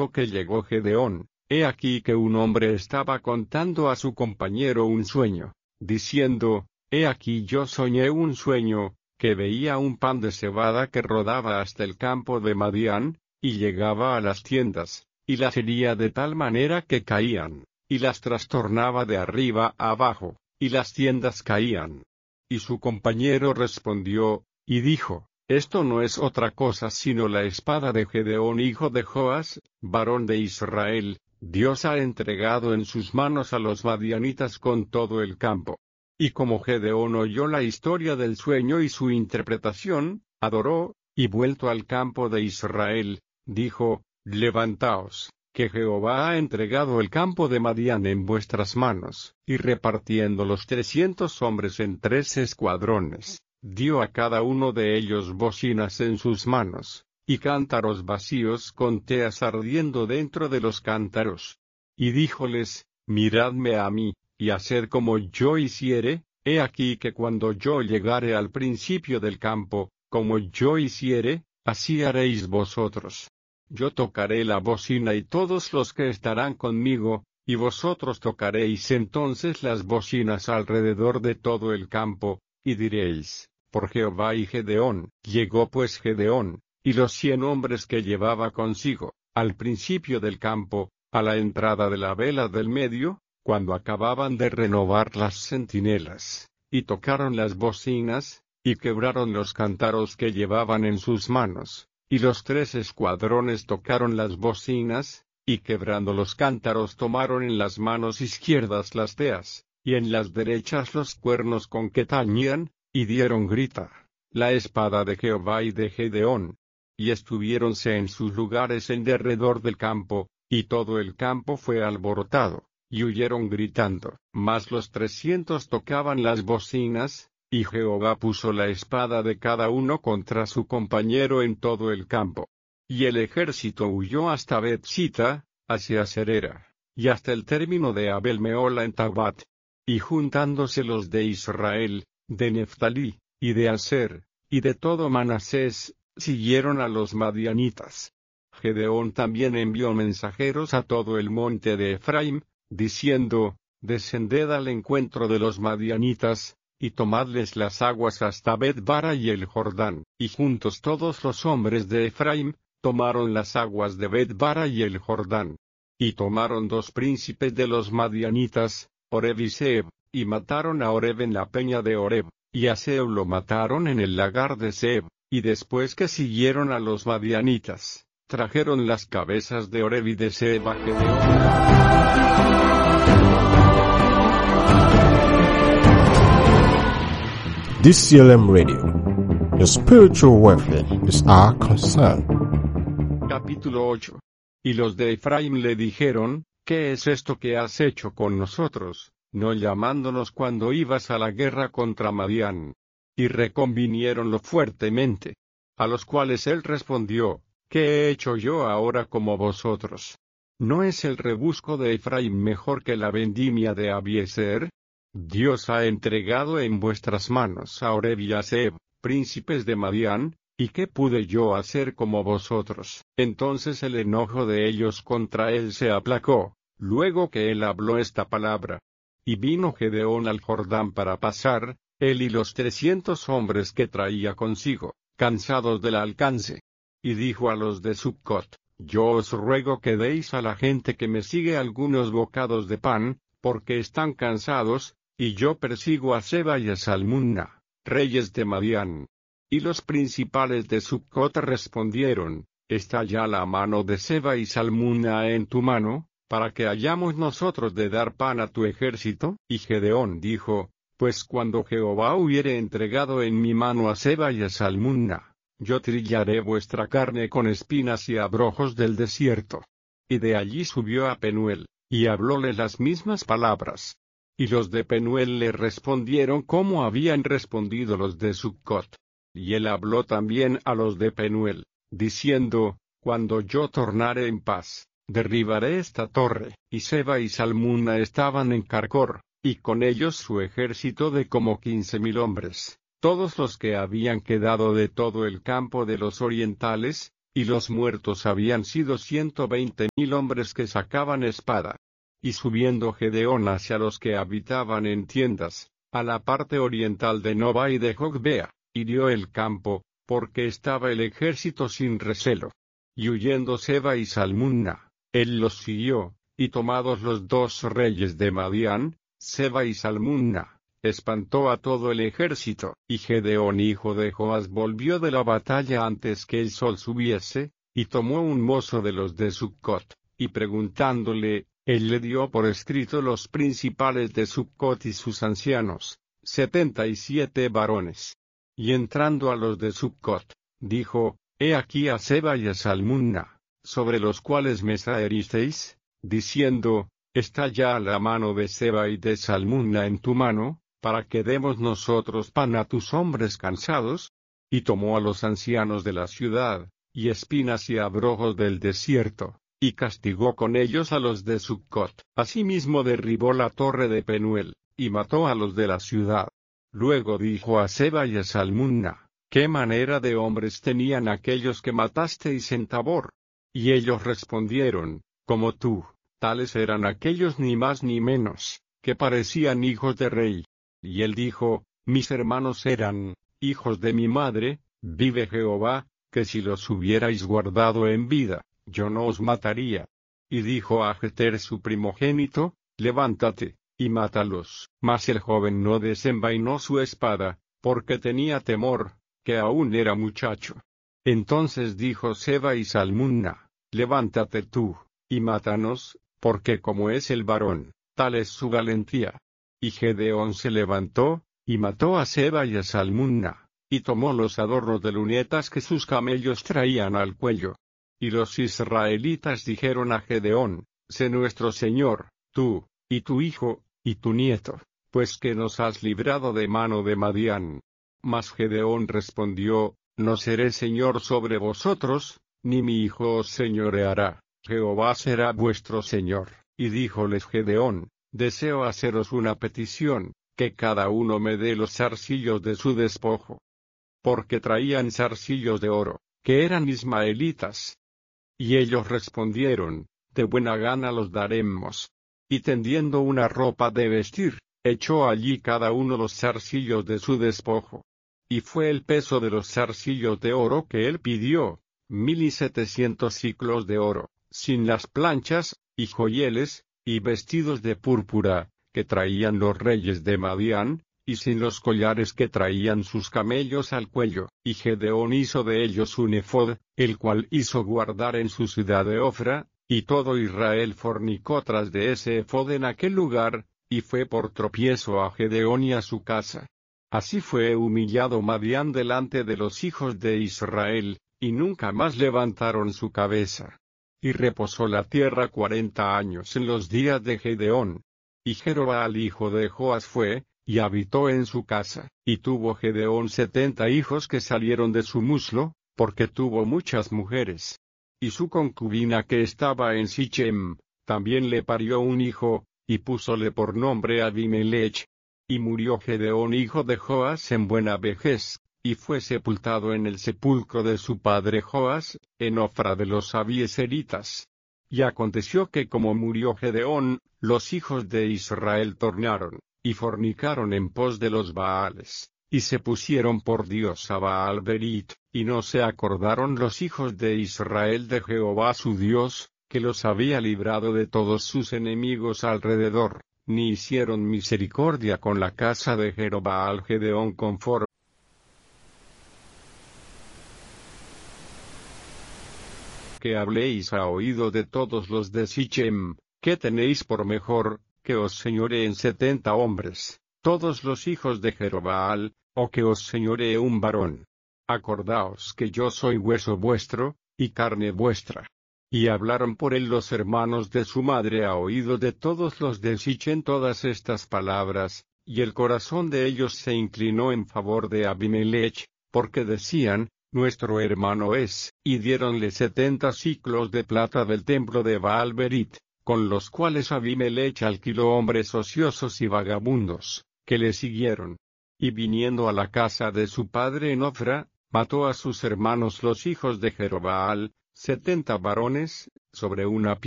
que llegó Gedeón, he aquí que un hombre estaba contando a su compañero un sueño, diciendo, he aquí yo soñé un sueño, que veía un pan de cebada que rodaba hasta el campo de Madián, y llegaba a las tiendas, y las hería de tal manera que caían, y las trastornaba de arriba a abajo, y las tiendas caían. Y su compañero respondió, y dijo, esto no es otra cosa sino la espada de Gedeón hijo de Joas, varón de Israel. Dios ha entregado en sus manos a los madianitas con todo el campo. Y como Gedeón oyó la historia del sueño y su interpretación, adoró, y vuelto al campo de Israel, dijo, levantaos, que Jehová ha entregado el campo de Madián en vuestras manos, y repartiendo los 300 hombres en 3 escuadrones, dio a cada uno de ellos bocinas en sus manos, y cántaros vacíos con teas ardiendo dentro de los cántaros. Y díjoles, miradme a mí, y haced como yo hiciere, he aquí que cuando yo llegare al principio del campo, como yo hiciere, así haréis vosotros. Yo tocaré la bocina y todos los que estarán conmigo, y vosotros tocaréis entonces las bocinas alrededor de todo el campo, y diréis, por Jehová y Gedeón. Llegó pues Gedeón, y los 100 hombres que llevaba consigo, al principio del campo, a la entrada de la vela del medio, cuando acababan de renovar las centinelas, y tocaron las bocinas, y quebraron los cántaros que llevaban en sus manos, y los 3 escuadrones tocaron las bocinas, y quebrando los cántaros tomaron en las manos izquierdas las teas, y en las derechas los cuernos con que tañían, y dieron grita, la espada de Jehová y de Gedeón. Y estuviéronse en sus lugares en derredor del campo, y todo el campo fue alborotado, y huyeron gritando. Mas los 300 tocaban las bocinas, y Jehová puso la espada de cada uno contra su compañero en todo el campo. Y el ejército huyó hasta Bet-Sita, hacia Serera, y hasta el término de Abel-Meola en Tabat. Y juntándose los de Israel, de Neftalí, y de Aser, y de todo Manasés, siguieron a los madianitas. Gedeón también envió mensajeros a todo el monte de Efraim, diciendo, descended al encuentro de los madianitas, y tomadles las aguas hasta Bet-bara y el Jordán. Y juntos todos los hombres de Efraim, tomaron las aguas de Bet-bara y el Jordán. Y tomaron 2 príncipes de los madianitas, Oreb y Zeeb, y mataron a Oreb en la peña de Oreb, y a Zeeb lo mataron en el lagar de Zeeb. Y después que siguieron a los madianitas, trajeron las cabezas de Oreb y de Zeeb a Gedeón. DCLM Radio. Your spiritual welfare is our concern. Capítulo 8. Y los de Efraim le dijeron, ¿qué es esto que has hecho con nosotros, no llamándonos cuando ibas a la guerra contra Madián? Y reconviniéronlo fuertemente. A los cuales él respondió, ¿qué he hecho yo ahora como vosotros? ¿No es el rebusco de Efraim mejor que la vendimia de Abiezer? Dios ha entregado en vuestras manos a Oreb y a Zeeb, príncipes de Madián, ¿y qué pude yo hacer como vosotros? Entonces el enojo de ellos contra él se aplacó, luego que él habló esta palabra. Y vino Gedeón al Jordán para pasar, él y los 300 hombres que traía consigo, cansados del alcance. Y dijo a los de Succot, yo os ruego que deis a la gente que me sigue algunos bocados de pan, porque están cansados, y yo persigo a Seba y a Salmunna, reyes de Madián. Y los principales de Succot respondieron, ¿está ya la mano de Seba y Salmunna en tu mano, para que hayamos nosotros de dar pan a tu ejército? Y Gedeón dijo, pues cuando Jehová hubiere entregado en mi mano a Seba y a Salmunna, yo trillaré vuestra carne con espinas y abrojos del desierto. Y de allí subió a Penuel, y hablóle las mismas palabras. Y los de Penuel le respondieron como habían respondido los de Succot. Y él habló también a los de Penuel, diciendo, cuando yo tornare en paz, derribaré esta torre. Y Seba y Salmunna estaban en Carcor, y con ellos su ejército de como 15,000 hombres, todos los que habían quedado de todo el campo de los orientales, y los muertos habían sido 120,000 hombres que sacaban espada. Y subiendo Gedeón hacia los que habitaban en tiendas, a la parte oriental de Noba y de Jogbea, hirió el campo, porque estaba el ejército sin recelo. Y huyendo Seba y Salmunna, él los siguió, y tomados los 2 reyes de Madián, Seba y Salmunna, espantó a todo el ejército. Y Gedeón hijo de Joas volvió de la batalla antes que el sol subiese, y tomó un mozo de los de Succot, y preguntándole, él le dio por escrito los principales de Succot y sus ancianos, 77 varones. Y entrando a los de Succot, dijo, he aquí a Seba y a Salmunna, sobre los cuales me traeristeis, diciendo, está ya la mano de Seba y de Salmunna en tu mano, para que demos nosotros pan a tus hombres cansados. Y tomó a los ancianos de la ciudad, y espinas y abrojos del desierto, y castigó con ellos a los de Succot. Asimismo derribó la torre de Penuel, y mató a los de la ciudad. Luego dijo a Seba y a Salmunna, ¿qué manera de hombres tenían aquellos que matasteis en Tabor? Y ellos respondieron, como tú, tales eran aquellos ni más ni menos, que parecían hijos de rey. Y él dijo, mis hermanos eran, hijos de mi madre, vive Jehová, que si los hubierais guardado en vida, yo no os mataría. Y dijo a Jeter su primogénito, levántate, y mátalos. Mas el joven no desenvainó su espada, porque tenía temor, que aún era muchacho. Entonces dijo Seba y Salmunna, levántate tú, y mátanos, porque como es el varón, tal es su valentía. Y Gedeón se levantó, y mató a Seba y a Salmunna, y tomó los adornos de lunetas que sus camellos traían al cuello. Y los israelitas dijeron a Gedeón, sé nuestro señor, tú, y tu hijo, y tu nieto, pues que nos has librado de mano de Madián. Mas Gedeón respondió, no seré señor sobre vosotros, ni mi hijo os señoreará, Jehová será vuestro señor. Y díjoles Gedeón, deseo haceros una petición, que cada uno me dé los zarcillos de su despojo. Porque traían zarcillos de oro, que eran ismaelitas. Y ellos respondieron, de buena gana los daremos. Y tendiendo una ropa de vestir, echó allí cada uno los zarcillos de su despojo. Y fue el peso de los zarcillos de oro que él pidió, 1,700 siclos de oro, sin las planchas, y joyeles, y vestidos de púrpura, que traían los reyes de Madián, y sin los collares que traían sus camellos al cuello. Y Gedeón hizo de ellos un ephod, el cual hizo guardar en su ciudad de Ofra, y todo Israel fornicó tras de ese ephod en aquel lugar, y fue por tropiezo a Gedeón y a su casa. Así fue humillado Madián delante de los hijos de Israel, y nunca más levantaron su cabeza. Y reposó la tierra 40 años en los días de Gedeón. Y Jerobbaal hijo de Joas fue, y habitó en su casa. Y tuvo Gedeón 70 hijos que salieron de su muslo, porque tuvo muchas mujeres. Y su concubina que estaba en Sichem, también le parió un hijo, y púsole por nombre Abimelech. Y murió Gedeón hijo de Joas en buena vejez, y fue sepultado en el sepulcro de su padre Joas, en Ofra de los abieseritas. Y aconteció que como murió Gedeón, los hijos de Israel tornaron, y fornicaron en pos de los Baales, y se pusieron por Dios a Baal Berit, y no se acordaron los hijos de Israel de Jehová su Dios, que los había librado de todos sus enemigos alrededor, ni hicieron misericordia con la casa de Jerobbaal Gedeón conforme que habléis a oído de todos los de Sichem, ¿qué tenéis por mejor, que os señoreen 70 hombres, todos los hijos de Jerobbaal, o que os señoree un varón? Acordaos que yo soy hueso vuestro, y carne vuestra. Y hablaron por él los hermanos de su madre a oído de todos los de Sichem todas estas palabras, y el corazón de ellos se inclinó en favor de Abimelech, porque decían, nuestro hermano es, y diéronle 70 siclos de plata del templo de Baal Berit, con los cuales Abimelech alquiló hombres ociosos y vagabundos, que le siguieron. Y viniendo a la casa de su padre en Ofra, mató a sus hermanos los hijos de Jerobaal, 70 varones, sobre una